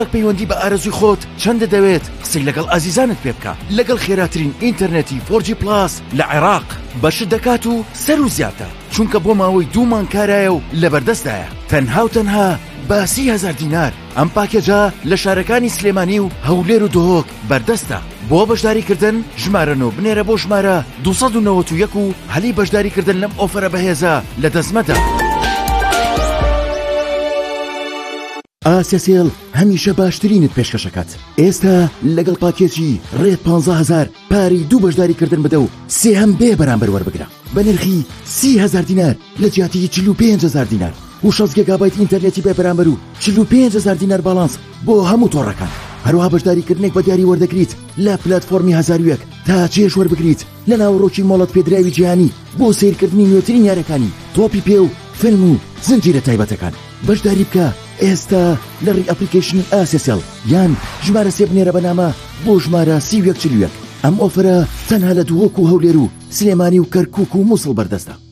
پەیوەندی بە ئارەزوی خۆت چەند دەوێت قسەی لەگەڵ ئازیزانت پێ بکە لەگەڵ خێراترین ئینتەرنێتی 4G پلاس لە عێراق بەشت دەکات و سەر و زیاتر چونکە بۆ ماوەی 2 مانگ کارایە و لەبەردەستدایە تەنها و تەنها بە 30,000 دینار ئەم پاکێجە لە شارەکانی سلێمانی و هەولێر و دۆهۆک بەردەستە بۆ بەشداریکردن ژمارەنەوە بنێرە بۆ ژمارە 291 و هەلی بەشداریکردن لەم ئۆفەرە بەهێزە لە دەستمەدا. ئاسیاسێڵ هەمیشە باشترینت پێشکەشەکات. ئێستا لەگەڵ پاکێجی ڕێت 15,000 پارەی 2 بەشداریکردن بدە و سێهەم بێ بەرامبەر وەربگرە بە نرخی 30,000 دینار لە جیاتی 45,000 دینار و 6 گیگابایت ئینتەرنێتی بێ بەرامبەر و 45,000 دینار باڵانس بۆ هەموو تۆڕەکان. هەروەها بەشداریکردنێک بە دیاری وەردەگریت لە پلەتفۆرمی 1001 تا چێژ وەربگریت لە ناوڕۆکی مۆڵەت پێدراوی جیهانی بۆ سیرکردنی نوێترین یاریەکانی تۆپی پێ و فیلم و زنجیرە تایبەتەکان. بەشداری بکە ئێستا لە ڕێی ئەپلیکیشنی ئاسیاسێڵ یان ژمارە سێ بنێرە بەنامە بۆ ژمارە 3141. ئەم ئۆفرە تەنها لە دۆهۆک و هەولێر و سلێمانی و کەرکووک و مووسڵ بەردەستە.